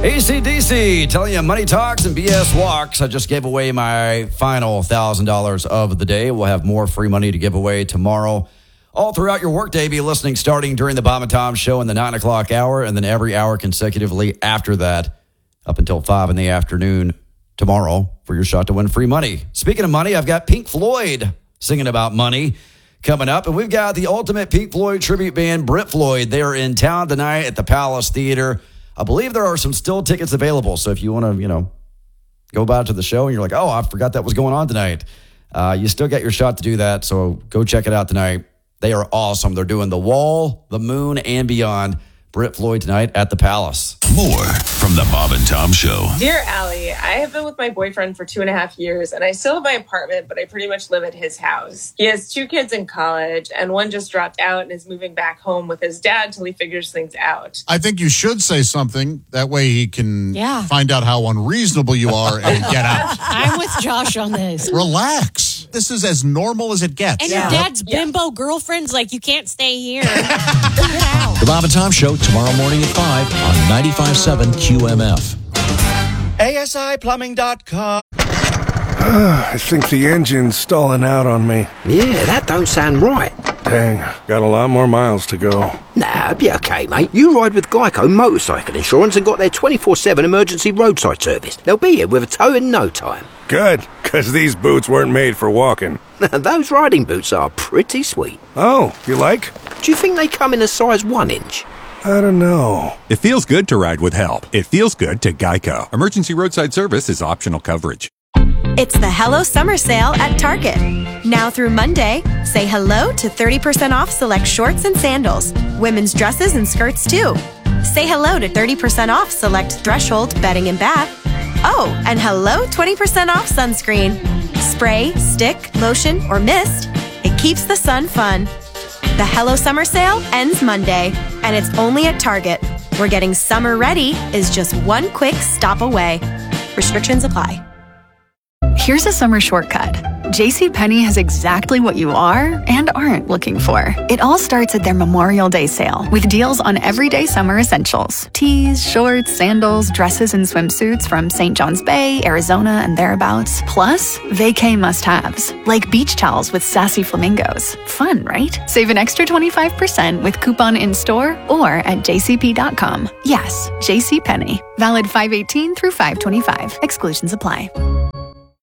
AC/DC, telling you money talks and BS walks. I just gave away my final $1,000 of the day. We'll have more free money to give away tomorrow. All throughout your workday, be listening starting during the Bob and Tom show in the 9 o'clock hour, and then every hour consecutively after that, up until 5 in the afternoon tomorrow for your shot to win free money. Speaking of money, I've got Pink Floyd singing about money coming up, and we've got the ultimate Pink Floyd tribute band, Brit Floyd. They are in town tonight at the Palace Theater. I believe there are some still tickets available, so if you want to, go about to the show and you're like, oh, I forgot that was going on tonight, you still get your shot to do that, so go check it out tonight. They are awesome. They're doing The Wall, The Moon, and Beyond. Brit Floyd tonight at the Palace. More from the Bob and Tom Show. Dear Allie, I have been with my boyfriend for 2.5 years, and I still have my apartment, but I pretty much live at his house. He has 2 kids in college, and one just dropped out and is moving back home with his dad till he figures things out. I think you should say something. That way he can find out how unreasonable you are and get out. I'm with Josh on this. Relax. This is as normal as it gets. And your dad's bimbo girlfriend's like, you can't stay here. Get out. The Bob and Tom Show tomorrow morning at 5 on 95.7 QMF. ASIplumbing.com. I think the engine's stalling out on me. Yeah, that don't sound right. Dang, got a lot more miles to go. Nah, it'll be okay, mate. You ride with Geico Motorcycle Insurance and got their 24/7 emergency roadside service. They'll be here with a tow in no time. Good, because these boots weren't made for walking. Those riding boots are pretty sweet. Oh, you like? Do you think they come in a size 1 inch? I don't know. It feels good to ride with help. It feels good to Geico. Emergency roadside service is optional coverage. It's the Hello Summer Sale at Target. Now through Monday, say hello to 30% off select shorts and sandals. Women's dresses and skirts too. Say hello to 30% off select Threshold bedding and bath. Oh, and hello 20% off sunscreen. Spray, stick, lotion, or mist. It keeps the sun fun. The Hello Summer Sale ends Monday, and it's only at Target, where getting summer ready is just one quick stop away. Restrictions apply. Here's a summer shortcut. JCPenney has exactly what you are and aren't looking for. It all starts at their Memorial Day sale with deals on everyday summer essentials. Tees, shorts, sandals, dresses, and swimsuits from St. John's Bay, Arizona, and thereabouts. Plus, vacay must-haves, like beach towels with sassy flamingos. Fun, right? Save an extra 25% with coupon in-store or at jcp.com. Yes, JCPenney. Valid 5/18 through 5/25. Exclusions apply.